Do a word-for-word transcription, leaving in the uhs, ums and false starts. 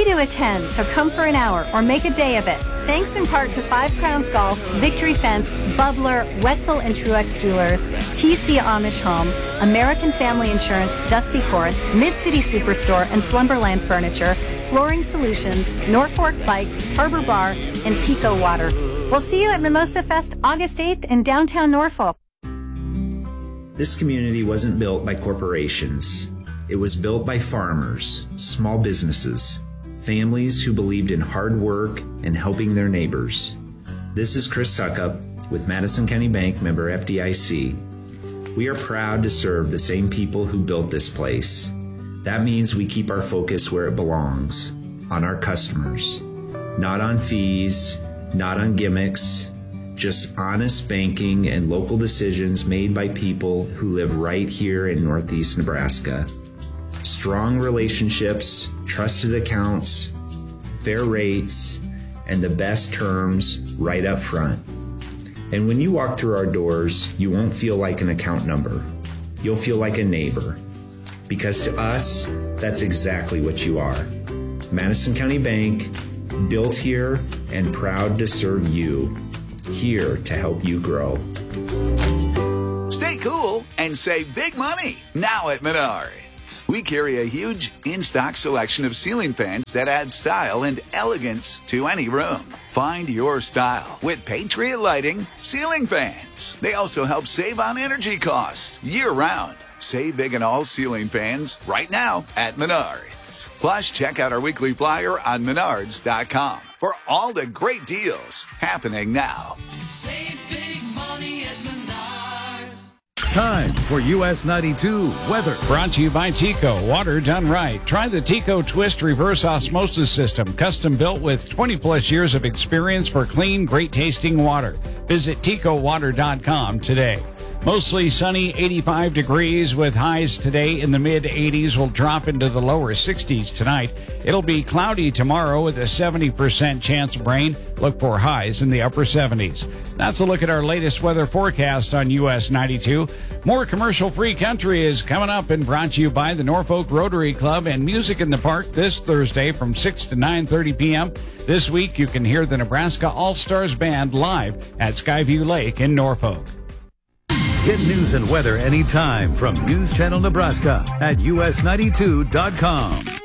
free to attend, so come for an hour or make a day of it. Thanks in part to Five Crowns Golf, Victory Fence, Bubbler, Wetzel and Truex Jewelers, T C Amish Home, American Family Insurance, Dusty Fourth, Mid-City Superstore and Slumberland Furniture, Flooring Solutions, Norfolk Bike, Harbor Bar, and Tico Water. We'll see you at Mimosa Fest August eighth in downtown Norfolk. This community wasn't built by corporations. It was built by farmers, small businesses, families who believed in hard work and helping their neighbors. This is Chris Suckup with Madison County Bank, member F D I C. We are proud to serve the same people who built this place. That means we keep our focus where it belongs, on our customers. Not on fees, not on gimmicks, just honest banking and local decisions made by people who live right here in Northeast Nebraska. Strong relationships, trusted accounts, fair rates, and the best terms right up front. And when you walk through our doors, you won't feel like an account number. You'll feel like a neighbor. Because to us, that's exactly what you are. Madison County Bank, built here and proud to serve you. Here to help you grow. Stay cool and save big money now at Menards. We carry a huge in-stock selection of ceiling fans that add style and elegance to any room. Find your style with Patriot Lighting ceiling fans. They also help save on energy costs year-round. Save big on all ceiling fans right now at Menards. Plus, check out our weekly flyer on menards dot com for all the great deals happening now. Save big money at Menards. Time for U S ninety-two weather. Brought to you by Tico. Water done right. Try the Tico Twist Reverse Osmosis System. Custom built with twenty plus years of experience for clean, great tasting water. Visit tico water dot com today. Mostly sunny, eighty-five degrees with highs today in the mid eighties. Will drop into the lower sixties tonight. It'll be cloudy tomorrow with a seventy percent chance of rain. Look for highs in the upper seventies. That's a look at our latest weather forecast on U S ninety-two. More commercial-free country is coming up and brought to you by the Norfolk Rotary Club and Music in the Park this Thursday from six to nine thirty p.m. This week you can hear the Nebraska All-Stars Band live at Skyview Lake in Norfolk. Get news and weather anytime from News Channel Nebraska at U S ninety-two dot com.